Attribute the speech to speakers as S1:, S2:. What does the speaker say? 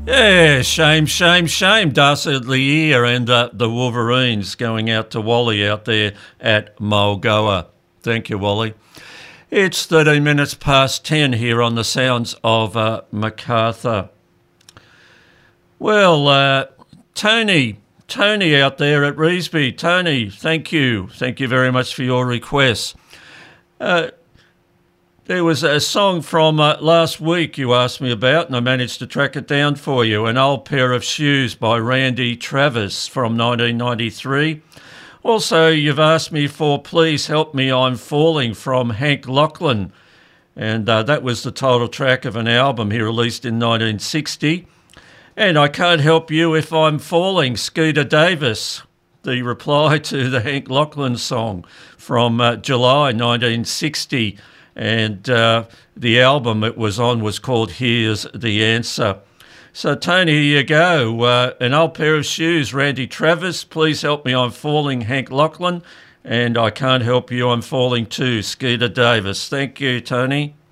S1: Yeah, shame, shame, shame. Dastardly Ear and the Wolverines going out to Wally out there at Mulgoa. Thank you, Wally. It's 13 minutes past 10 here on the sounds of MacArthur. Well, Tony out there at Revesby. Tony, thank you. Thank you very much for your request. There was a song from last week you asked me about, and I managed to track it down for you. An Old Pair of Shoes by Randy Travis from 1993. Also, you've asked me for Please Help Me, I'm Falling from Hank Lachlan. And that was the title track of an album he released in 1960. And I Can't Help You If I'm Falling, Skeeter Davis. The reply to the Hank Lachlan song from July 1960. And the album it was on was called Here's the Answer. So, Tony, here you go. An Old Pair of Shoes, Randy Travis. Please Help Me, I'm Falling, Hank Lachlan. And I Can't Help You, I'm Falling too, Skeeter Davis. Thank you, Tony.